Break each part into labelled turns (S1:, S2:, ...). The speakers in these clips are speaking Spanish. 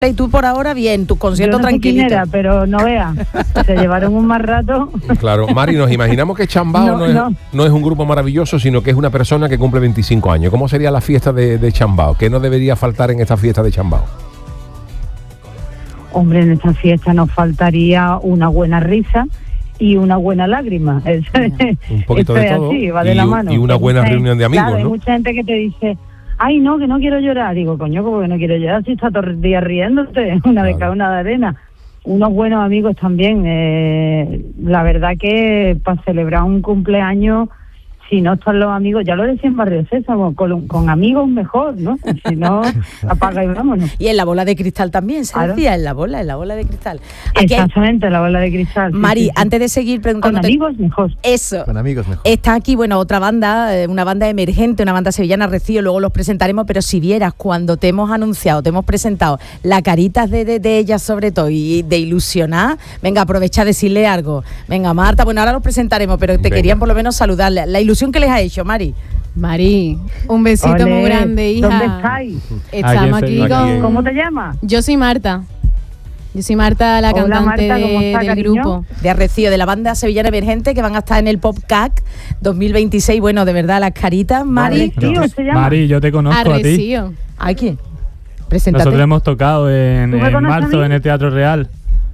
S1: Y tú por ahora bien, tus conciertos
S2: Yo no sé quién
S1: tranquilitos.
S2: era, pero no veas, se llevaron un mal rato.
S3: Claro, Mari, nos imaginamos que Chambao no es un grupo maravilloso, sino que es una persona que cumple 25 años. ¿Cómo sería la fiesta de Chambao? ¿Qué no debería faltar en esta fiesta de Chambao?
S2: Hombre, en esta fiesta nos faltaría una buena risa y una buena lágrima.
S3: Un poquito de todo.
S2: Así, va de la mano.
S3: Y una buena reunión de amigos,
S2: claro,
S3: ¿no?
S2: Hay mucha gente que te dice, ay, no, que no quiero llorar. Digo, coño, ¿cómo que no quiero llorar? Si está todo el día riéndote, una de cada, una de arena. Unos buenos amigos también. La verdad que para celebrar un cumpleaños, si no están los amigos, ya lo decía en Barrio Sésamo, con amigos mejor, ¿no? Si no, apaga y vámonos.
S1: Y en la bola de cristal también, se decía, en la bola de cristal. Aquí
S2: exactamente, la bola de cristal.
S1: Mari,
S2: sí.
S1: Antes de seguir preguntándote...
S2: Con amigos mejor.
S1: Eso.
S4: Con amigos mejor.
S1: Está aquí, bueno, otra banda, una banda emergente, una banda sevillana, Rocío, luego los presentaremos, pero si vieras cuando te hemos anunciado, te hemos presentado la caritas de ellas sobre todo y de ilusionar, venga, aprovecha a decirle algo. Venga, Marta, bueno, ahora los presentaremos, pero te querían por lo menos saludarle. La ilusión que les ha hecho, Mari.
S5: Mari, un besito
S2: Olé,
S5: muy grande, hija.
S2: ¿Dónde estáis?
S5: Estamos aquí con...
S2: ¿Cómo te llamas?
S5: Yo soy Marta. Yo soy Marta, la
S2: Hola,
S5: cantante
S2: Marta, ¿cómo está,
S5: del
S2: cariño?
S5: grupo.
S1: De Arrecío, de la banda sevillana emergente, que van a estar en el PopCAC 2026. Bueno, de verdad, las caritas, Mari.
S2: Arrecío se llama.
S6: Mari, yo te conozco a ti.
S5: Arrecío.
S1: Aquí. Preséntate.
S6: Nosotros hemos tocado en
S2: ¿Tú me conoces a
S6: marzo
S2: mí?
S6: en el Teatro Real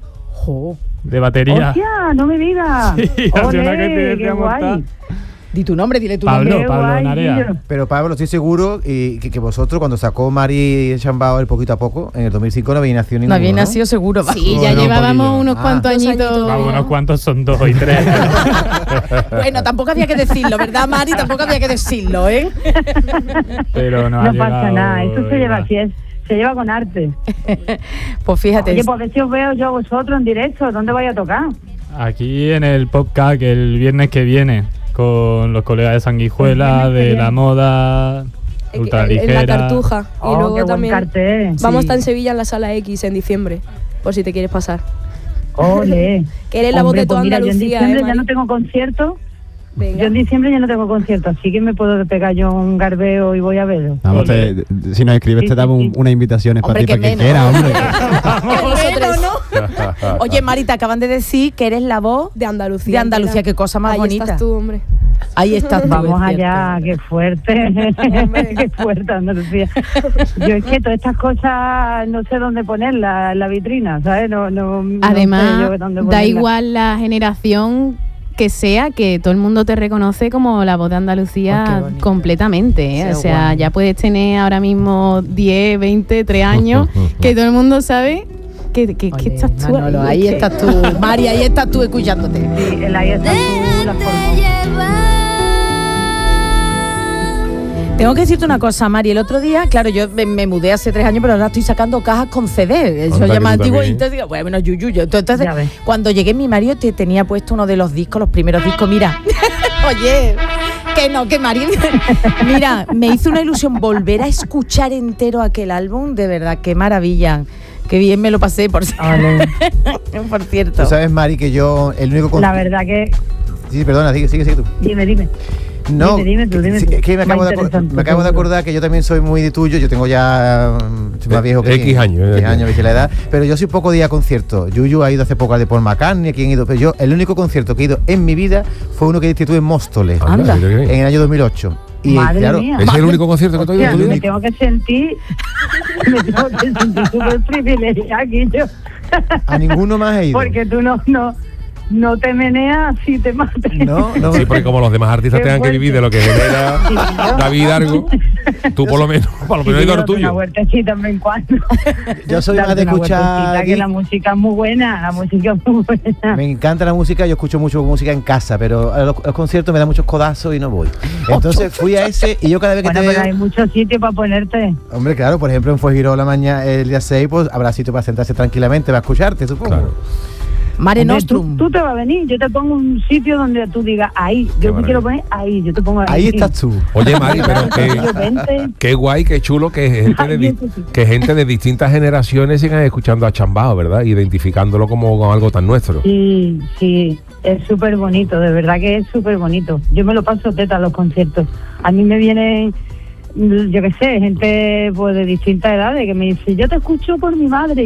S1: Jo.
S6: de batería.
S2: ¡Hostia, no me digas!
S6: Sí, hace
S2: ¡Olé,
S6: una que
S2: qué
S6: decíamos
S2: guay!
S6: estar.
S1: Di tu nombre, dile tu
S6: Pablo,
S1: nombre.
S6: Pablo
S2: guay,
S6: Narea.
S2: Guillo.
S4: Pero Pablo, estoy seguro que vosotros, cuando sacó Mari Chambao el Poquito a Poco, en el 2005 no había nacido ninguno,
S1: No había
S4: ¿no?
S1: nacido seguro. va.
S5: Sí, ya
S6: Bueno,
S5: llevábamos
S6: poquillo.
S5: unos cuantos añitos.
S6: Vamos, unos cuantos son 2 y 3.
S1: Bueno, tampoco había que decirlo, ¿verdad, Mari? Tampoco había que decirlo, ¿eh?
S6: Pero no,
S2: No pasa nada, esto se lleva así, se lleva con arte.
S1: Pues fíjate.
S2: Oye, pues a ver si os veo yo a vosotros en directo. ¿Dónde vais a tocar?
S6: Aquí en el PopCAC el viernes que viene, con los colegas de Sanguijuela,
S2: El viernes que
S6: de
S2: viene.
S6: la moda, ultraligera.
S7: En la Cartuja. Y
S2: Oh, qué
S7: luego
S2: buen
S7: también
S2: cartel.
S7: vamos a
S1: Sí.
S7: estar en Sevilla en la Sala X en diciembre, por si te quieres pasar.
S2: Ole.
S7: Que eres la voz
S2: Hombre,
S7: de toda
S2: pues mira, yo en
S7: Andalucía,
S2: diciembre ya
S7: Mari.
S2: no tengo concierto.
S7: Venga.
S2: Yo en diciembre ya no tengo concierto, así que me puedo pegar yo un garbeo y voy a verlo.
S8: Vamos, si nos escribes
S2: Sí,
S8: te damos
S2: sí, sí.
S8: unas invitaciones
S1: Hombre,
S8: para ti,
S1: que
S8: para que
S1: menos.
S8: quieras, hombre.
S1: Qué bueno, ¿no? Oye, Mari, te acaban de decir que eres la voz
S7: De Andalucía.
S1: de Andalucía.
S7: entera.
S1: Qué cosa más
S7: Ahí
S1: bonita.
S7: estás tú, hombre.
S1: Ahí estás tú.
S2: Vamos
S1: es
S2: allá,
S1: cierto.
S2: qué fuerte, qué fuerte Andalucía. Yo es que todas estas cosas no sé dónde ponerlas en la vitrina, ¿sabes? No sé
S5: Además,
S2: yo dónde
S5: da
S2: ponerlas.
S5: igual la generación que sea, que todo el mundo te reconoce como la voz de
S1: Oh, qué
S5: Andalucía
S1: bonito.
S5: completamente, ¿eh?
S1: Qué
S5: O sea,
S1: guay.
S5: ya puedes tener ahora mismo 10, 20, 3 años, que todo el mundo sabe que
S1: Oye,
S5: estás tú
S1: Manolo,
S5: ahí.
S1: ahí estás tú. Mari, ahí estás tú escuchándote.
S2: Sí, el ahí está tú, la formó.
S1: Tengo que decirte una cosa, Mari. El otro día, claro, yo me mudé hace 3 años, pero ahora estoy sacando cajas con CD. Eso
S3: Anda,
S1: ya
S3: que
S1: más
S3: tú
S1: antiguo. Y
S3: también.
S1: entonces digo, bueno, Yuyu. Entonces,
S2: Ya ves.
S1: cuando llegué, mi marido te tenía puesto uno de los discos, los primeros discos. Mira, oye, que no, que Mari. Mira, me hizo una ilusión volver a escuchar entero aquel álbum. De verdad, qué maravilla. Qué bien me lo pasé, por cierto.
S4: Tú sabes, Mari, que yo, el único...
S2: La verdad que...
S4: Sí, perdona, sigue tú.
S2: Dime.
S4: No,
S2: Dime tú.
S4: sí, es que me acabo,
S2: Más
S4: de,
S2: interesante,
S4: me acabo de
S2: seguro.
S4: acordar que yo también soy muy de tuyo. Yo tengo ya soy más viejo que
S3: X años,
S4: 10 años, que la edad. Pero yo soy poco de ir a conciertos. Yuyu ha ido hace poco al de Paul McCartney, aquí han ido. Pero yo, el único concierto que he ido en mi vida fue uno que diste tú en Móstoles,
S1: Anda.
S3: Mira qué bien.
S4: en el año 2008. Y
S2: Madre
S4: claro,
S2: mía.
S3: ¿Ese es el único concierto que tú has ido
S2: Hostia,
S3: en tu
S2: me
S3: vida?
S2: tengo que sentir súper privilegiada aquí yo.
S4: a ninguno más he ido.
S2: Porque tú no te meneas si te mates.
S4: No,
S3: Sí, porque como los demás artistas
S2: Qué
S3: tengan que
S2: fuerte.
S3: vivir de lo que genera David Hidalgo, tú por lo menos he ido a lo
S2: Una
S3: tuyo.
S2: vueltecita de vez en cuando.
S4: Yo soy más de
S2: Darte una
S4: escuchar.
S2: vueltecita, que la música es muy buena, la música es muy buena.
S4: Me encanta la música, yo escucho mucho música en casa, pero a los conciertos me da muchos codazos y no voy. Entonces fui a ese y yo cada vez que
S2: Bueno,
S4: te
S2: pero
S4: veo...
S2: hay muchos sitios para ponerte.
S4: Hombre, claro, por ejemplo en Fuengirola mañana el día 6, pues habrá sitio para sentarse tranquilamente, para escucharte, supongo.
S3: Claro.
S1: Mare
S2: Hombre,
S1: Nostrum.
S2: tú te vas a venir, yo te pongo un sitio donde tú digas, ahí, yo me quiero poner ahí, yo te pongo ahí.
S4: Ahí estás tú.
S3: Oye, Mari, pero
S2: Vente.
S3: qué guay, qué chulo que gente de distintas generaciones sigan escuchando a Chambao, ¿verdad? Identificándolo como algo tan nuestro.
S2: Sí, es súper bonito, de verdad que es súper bonito. Yo me lo paso teta a los conciertos. A mí me vienen yo qué sé, gente pues de distintas edades que me dice, yo te escucho por mi madre.